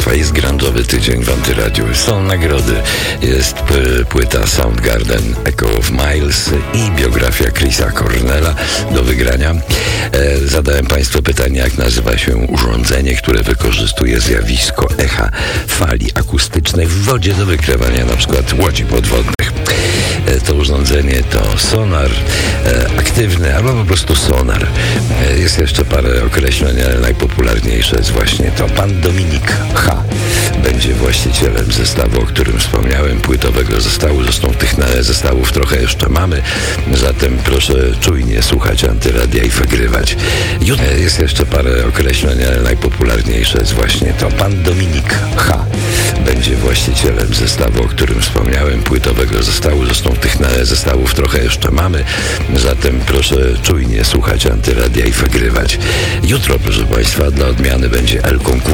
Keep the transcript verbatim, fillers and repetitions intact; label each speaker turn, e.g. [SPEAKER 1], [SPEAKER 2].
[SPEAKER 1] Państwa, jest grunge'owy tydzień w Antyradiu. Są nagrody. Jest p- płyta Soundgarden Echo of Miles i biografia Chrisa Cornella do wygrania. E, zadałem Państwu pytanie, jak nazywa się urządzenie, które wykorzystuje zjawisko echa fali akustycznej w wodzie do wykrywania na przykład łodzi podwodnych. E, to urządzenie to sonar e, aktywny albo po prostu sonar. E, jest jeszcze parę określeń, ale najpopularniejsze jest właśnie to. Pan Dominik H. będzie właścicielem zestawu, o którym wspomniałem, płytowego zestawu. Zresztą tych zestawów trochę jeszcze mamy, zatem proszę czujnie słuchać Antyradia i wygrywać. Jutro jest jeszcze parę określeń, ale najpopularniejsze jest właśnie to. Pan Dominik H. będzie właścicielem zestawu, o którym wspomniałem, płytowego zestawu. Zresztą tych zestawów trochę jeszcze mamy, zatem proszę czujnie słuchać Antyradia i wygrywać. Jutro, proszę Państwa, dla odmiany będzie El Concurso.